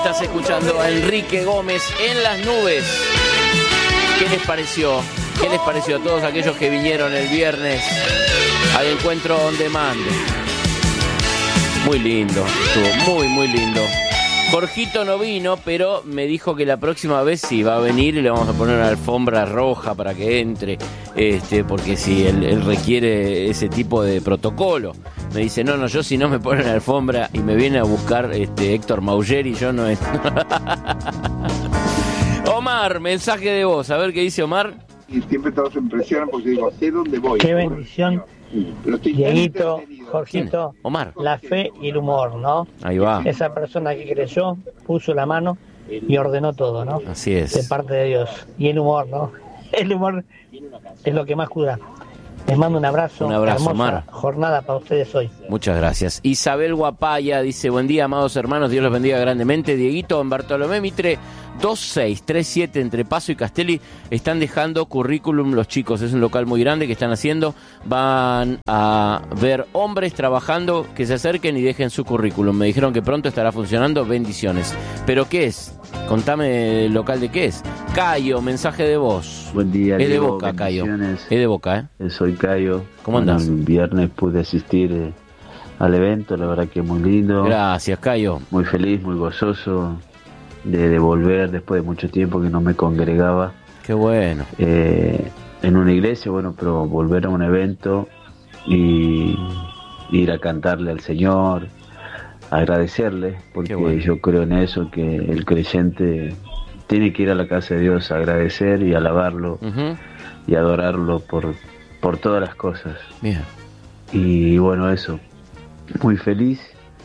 Estás escuchando a Enrique Gómez en las nubes. ¿Qué les pareció? ¿Qué les pareció a todos aquellos que vinieron el viernes al encuentro on demand? Muy lindo, estuvo muy lindo. Jorgito no vino, pero me dijo que la próxima vez sí va a venir y le vamos a poner una alfombra roja para que entre, porque si él requiere ese tipo de protocolo. Me dice, no, yo si no me ponen la alfombra y me viene a buscar Héctor Maugeri, yo no es. Omar, mensaje de voz, a ver qué dice Omar. Y siempre todos se impresionan porque digo, sé dónde voy. Qué bendición, Dieguito, Jorgito, Omar. La fe y el humor, ¿no? Ahí va. Esa persona que creyó, puso la mano y ordenó todo, ¿no? Así es. De parte de Dios. Y el humor, ¿no? El humor es lo que más cura. Les mando un abrazo. Un abrazo, hermosa Omar. Jornada para ustedes hoy. Muchas gracias. Isabel Guapaya dice, buen día, amados hermanos, Dios los bendiga grandemente. Dieguito, en Bartolomé Mitre 2637 entre Paso y Castelli están dejando currículum los chicos. Es un local muy grande que están haciendo. Van a ver hombres trabajando, que se acerquen y dejen su currículum. Me dijeron que pronto estará funcionando. Bendiciones. ¿Pero qué es? Contame el local de qué es. Cayo, mensaje de voz. Buen día, Es de Diego, Boca, Cayo. bendiciones. Es de Boca, Soy Cayo. ¿Cómo andás? El viernes pude asistir al evento, la verdad que muy lindo. Gracias, Cayo. Muy feliz, muy gozoso de volver después de mucho tiempo que no me congregaba. Qué bueno. En una iglesia, bueno, pero volver a un evento y ir a cantarle al Señor, agradecerle, porque bueno. yo creo en eso, que el creyente tiene que ir a la casa de Dios a agradecer y alabarlo y adorarlo por todas las cosas. Bien. Y bueno, eso, muy feliz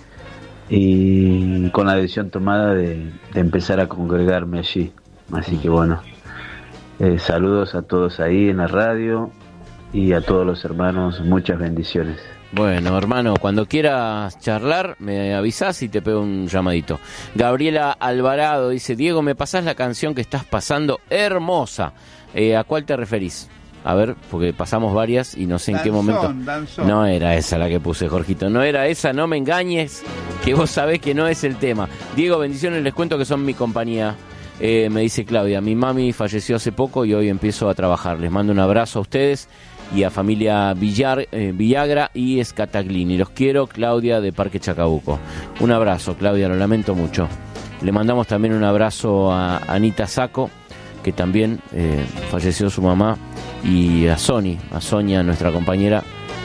y con la decisión tomada de empezar a congregarme allí. Así que bueno, saludos a todos ahí en la radio y a todos los hermanos, muchas bendiciones. Bueno, hermano, cuando quieras charlar, me avisás y te pego un llamadito. Gabriela Alvarado dice, Diego, ¿me pasás la canción que estás pasando? Hermosa. ¿A cuál te referís? A ver, porque pasamos varias y no sé en qué momento. Danzón. No era esa la que puse, Jorgito. No era esa, no me engañes, que vos sabés que no es el tema. Diego, bendiciones, les cuento que son mi compañía. Me dice Claudia, mi mami falleció hace poco y hoy empiezo a trabajar. Les mando un abrazo a ustedes y a familia Villagra y Escataglini. Los quiero, Claudia de Parque Chacabuco. Un abrazo, Claudia, lo lamento mucho. Le mandamos también un abrazo a Anita Saco, que también falleció su mamá, y a Sonia, nuestra compañera,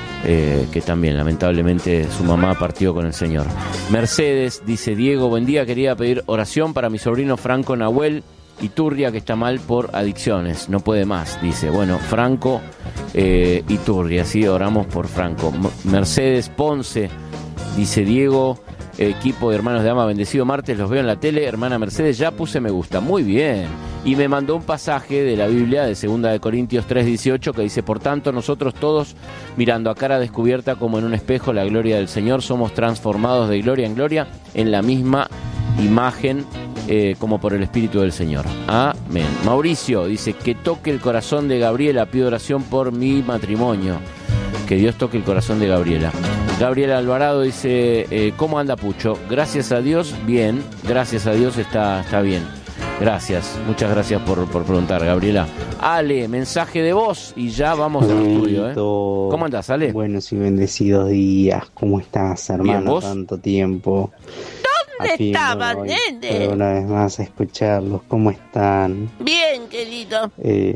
que también lamentablemente su mamá partió con el Señor. Mercedes dice, Diego, buen día, quería pedir oración para mi sobrino Franco Nahuel Iturria, que está mal por adicciones, no puede más, dice. Bueno, Franco Iturria, sí, oramos por Franco. Mercedes Ponce dice, Diego, equipo de Hermanos de Ama, bendecido martes, los veo en la tele. Hermana Mercedes, ya puse me gusta. Muy bien. Y me mandó un pasaje de la Biblia de 2 de Corintios 3:18 que dice, por tanto nosotros todos, mirando a cara descubierta como en un espejo la gloria del Señor, somos transformados de gloria en gloria en la misma imagen como por el Espíritu del Señor. Amén. Mauricio dice, que toque el corazón de Gabriela, pido oración por mi matrimonio. Que Dios toque el corazón de Gabriela. Gabriela Alvarado dice, ¿cómo anda Pucho? Gracias a Dios, bien. Gracias a Dios está bien. Gracias, muchas gracias por preguntar, Gabriela. Ale, mensaje de voz y ya vamos al estudio, ¿eh? ¿Cómo andás, Ale? Buenos y bendecidos días. ¿Cómo estás, hermano? Bien, ¿vos? Tanto tiempo. ¿Dónde estaban, nene? Pero una vez más a escucharlos. ¿Cómo están? Bien, querido.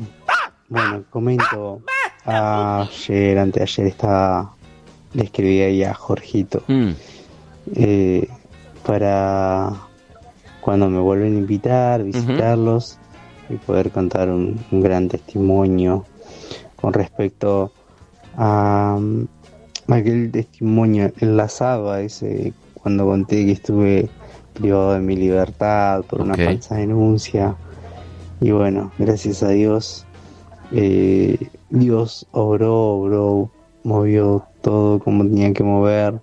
Bueno, comento. Anteayer le escribí ahí a Jorgito. Para cuando me vuelven a invitar, visitarlos y poder contar un gran testimonio con respecto a aquel testimonio enlazado a ese cuando conté que estuve privado de mi libertad por una falsa denuncia. Y bueno, gracias a Dios, Dios obró, movió todo como tenía que mover.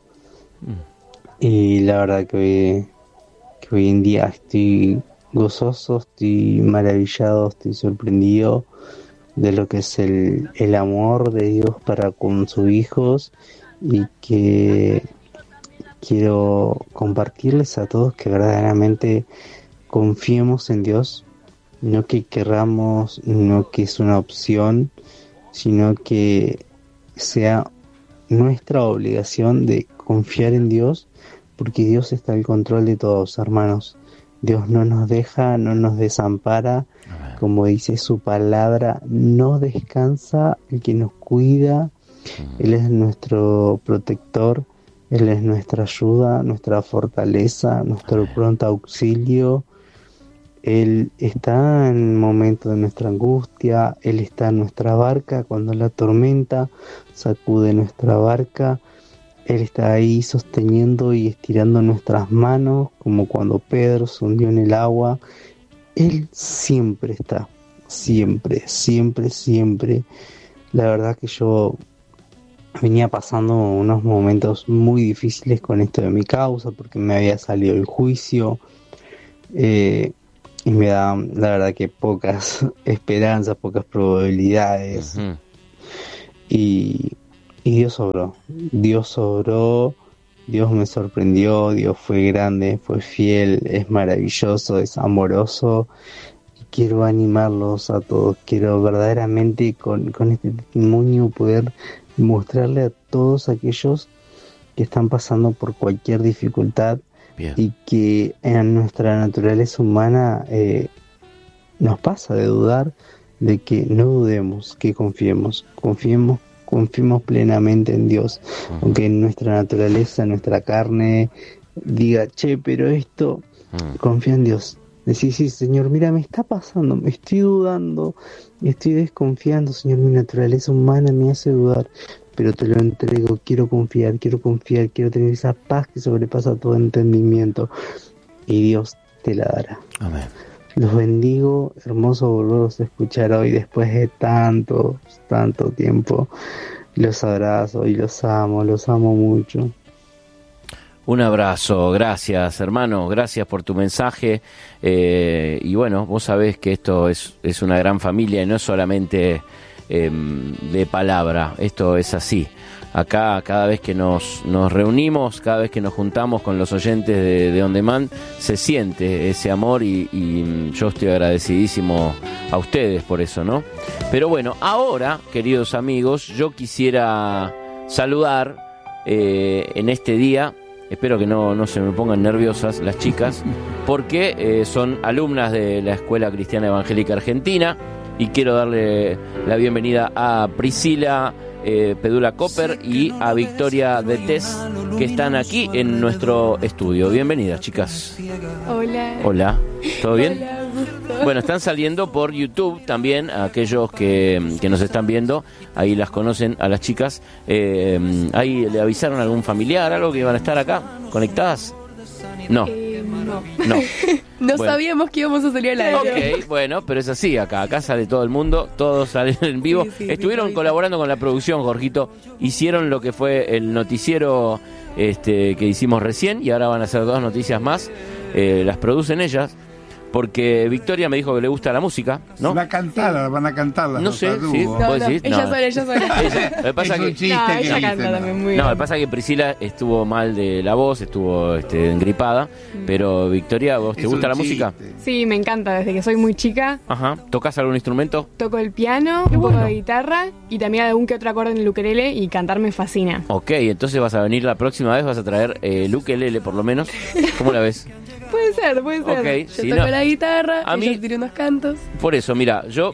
Y la verdad que hoy en día estoy gozoso, estoy maravillado, estoy sorprendido de lo que es el amor de Dios para con sus hijos, y que quiero compartirles a todos que verdaderamente confiemos en Dios, no que querramos, no que es una opción, sino que sea nuestra obligación de confiar en Dios, porque Dios está al control de todos, hermanos. Dios no nos deja, no nos desampara, como dice su palabra, no descansa el que nos cuida. Él es nuestro protector, Él es nuestra ayuda, nuestra fortaleza, nuestro pronto auxilio. Él está en el momento de nuestra angustia, Él está en nuestra barca cuando la tormenta sacude nuestra barca. Él está ahí sosteniendo y estirando nuestras manos, como cuando Pedro se hundió en el agua. Él siempre está, siempre, siempre, siempre. La verdad que yo venía pasando unos momentos muy difíciles con esto de mi causa, porque me había salido el juicio, y me da, la verdad que pocas esperanzas, pocas probabilidades. Uh-huh. Y Dios obró, Dios me sorprendió, Dios fue grande, fue fiel, es maravilloso, es amoroso. Y quiero animarlos a todos, quiero verdaderamente con este testimonio poder mostrarle a todos aquellos que están pasando por cualquier dificultad. Bien. Y que en nuestra naturaleza humana nos pasa de dudar, de que no dudemos, que confiemos plenamente en Dios, aunque en nuestra naturaleza, nuestra carne diga, pero esto, confía en Dios. Decir, sí, Señor, mira, me está pasando, me estoy dudando, me estoy desconfiando, Señor, mi naturaleza humana me hace dudar, pero te lo entrego, quiero confiar, quiero tener esa paz que sobrepasa todo entendimiento, y Dios te la dará. Amén. Los bendigo, hermoso volveros a escuchar hoy después de tanto tiempo. Los abrazo y los amo mucho. Un abrazo, gracias hermano, gracias por tu mensaje, y bueno, vos sabés que esto es una gran familia y no es solamente de palabra, esto es así. Acá cada vez que nos reunimos, cada vez que nos juntamos con los oyentes de On Demand, se siente ese amor y yo estoy agradecidísimo a ustedes por eso, ¿no? Pero bueno, ahora, queridos amigos, yo quisiera saludar en este día, espero que no se me pongan nerviosas las chicas, porque son alumnas de la Escuela Cristiana Evangélica Argentina, y quiero darle la bienvenida a Priscila Pedula Copper y a Victoria de Tess, que están aquí en nuestro estudio. Bienvenidas, chicas. Hola, ¿todo bien? Hola, gusto. Bueno, están saliendo por YouTube también, aquellos que nos están viendo, ahí las conocen a las chicas. ¿Ahí le avisaron a algún familiar, algo que iban a estar acá conectadas? No. No. No Bueno. sabíamos que íbamos a salir al aire. Ok, bueno, pero es así, acá sale todo el mundo, todos salen en vivo. Sí, Estuvieron colaborando con la producción, Jorgito, hicieron lo que fue el noticiero que hicimos recién, y ahora van a hacer 2 noticias más, las producen ellas, porque Victoria me dijo que le gusta la música, ¿no? Van a cantarla. No sé, sí. No, ¿Vos decís? ella No. sola. Lo que pasa Es que un chiste No, que ella dicen, canta ¿no? también muy bien. No, lo que pasa es que Priscila estuvo mal de la voz, estuvo engripada, pero Victoria, ¿vos te Es gusta un la música? chiste. Sí, me encanta. Desde que soy muy chica, Ajá. ¿Tocas algún instrumento? toco el piano, un poco de guitarra y también algún que otro acorde en el ukelele, y cantar me fascina. Ok, entonces vas a venir la próxima vez, vas a traer el ukelele por lo menos. ¿Cómo la ves? Puede ser. Ok, Yo si toco no- la guitarra, a mí- ella tira unos cantos. Por eso, mira, yo,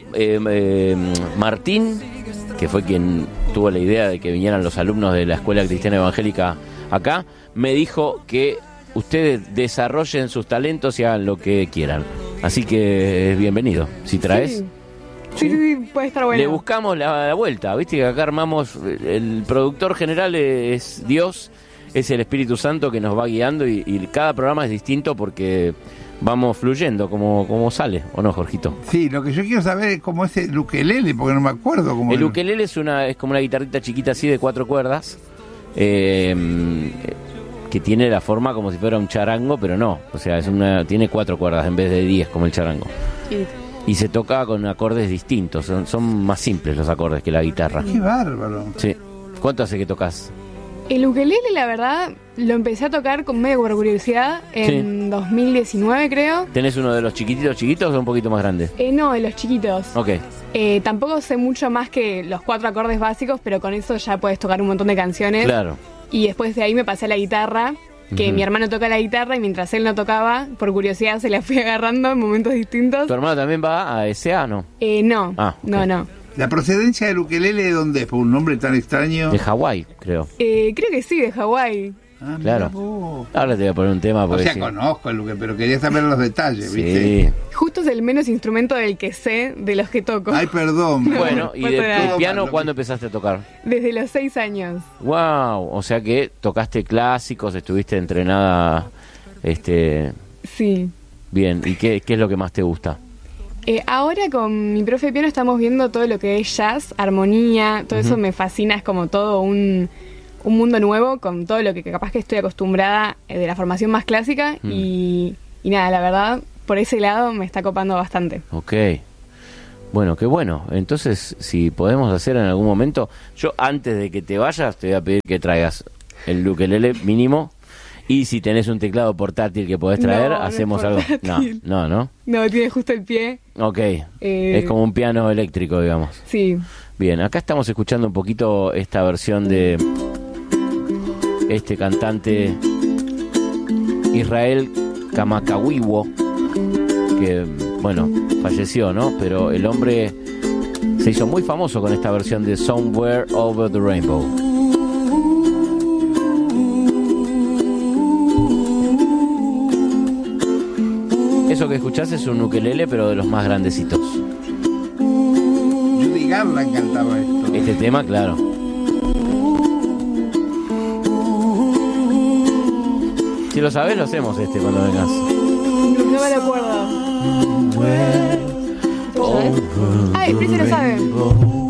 Martín, que fue quien tuvo la idea de que vinieran los alumnos de la Escuela Cristiana Evangélica acá, me dijo que ustedes desarrollen sus talentos y hagan lo que quieran. Así que bienvenido. Si traes, Sí, puede estar bueno. le buscamos la vuelta. Viste que acá armamos, el productor general es Dios, es el Espíritu Santo que nos va guiando, y cada programa es distinto porque vamos fluyendo como sale, ¿o no, Jorgito? Sí, lo que yo quiero saber es cómo es el ukelele, porque no me acuerdo cómo El ukelele es como una guitarrita chiquita así de 4 cuerdas, que tiene la forma como si fuera un charango, pero no, o sea, tiene 4 cuerdas en vez de 10 como el charango. Y se toca con acordes distintos, son más simples los acordes que la guitarra. Qué bárbaro. Sí. ¿Cuánto hace que tocas? El ukelele, la verdad, lo empecé a tocar con medio por curiosidad en 2019, creo. ¿Tenés uno de los chiquitos o un poquito más grande? No, de los chiquitos. Ok. Tampoco sé mucho más que los 4 acordes básicos, pero con eso ya puedes tocar un montón de canciones. Claro. Y después de ahí me pasé a la guitarra, que mi hermano toca la guitarra y mientras él no tocaba, por curiosidad se la fui agarrando en momentos distintos. ¿Tu hermano también va a SA, no? No, okay. no. ¿La procedencia del ukelele de dónde es? ¿Por un nombre tan extraño? De Hawái, creo. Creo que sí, de Hawái. Ah, claro. Ahora te voy a poner un tema. O sea, sí. conozco el ukelele, pero quería saber los detalles, sí. ¿viste? Justo es el menos instrumento del que sé de los que toco. Ay, perdón. Bueno, ¿y del piano cuándo empezaste a tocar? Desde los 6 años. Wow, o sea que tocaste clásicos, estuviste entrenada, Sí. Bien, ¿y qué es lo que más te gusta? Ahora con mi profe de piano estamos viendo todo lo que es jazz, armonía, todo eso me fascina, es como todo un mundo nuevo con todo lo que capaz que estoy acostumbrada de la formación más clásica y nada, la verdad, por ese lado me está copando bastante. Ok, bueno, qué bueno. Entonces, si podemos hacer en algún momento, yo antes de que te vayas te voy a pedir que traigas el ukelele mínimo. Y si tenés un teclado portátil que podés traer, hacemos algo. No. No, tiene justo el pie. Ok, es como un piano eléctrico, digamos. Sí. Bien, acá estamos escuchando un poquito esta versión de este cantante Israel Kamakawiwo, que, bueno, falleció, ¿no? Pero el hombre se hizo muy famoso con esta versión de Somewhere Over the Rainbow. Eso que escuchás es un ukelele, pero de los más grandecitos. Judy Garland cantaba esto. Este tema, claro. Si lo sabés, lo hacemos cuando vengas. No me lo acuerdo. Ay, el príncipe lo sabe.